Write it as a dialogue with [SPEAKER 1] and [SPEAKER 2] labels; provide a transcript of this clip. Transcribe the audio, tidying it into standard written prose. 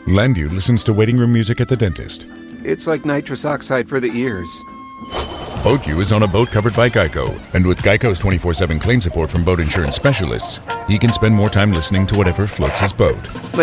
[SPEAKER 1] Landu listens to waiting room music at the dentist.
[SPEAKER 2] It's like nitrous oxide for the ears.
[SPEAKER 1] BoatU is on a boat covered by Geico, and with Geico's 24/7 claim support from boat insurance specialists, he can spend more time listening to whatever floats his boat.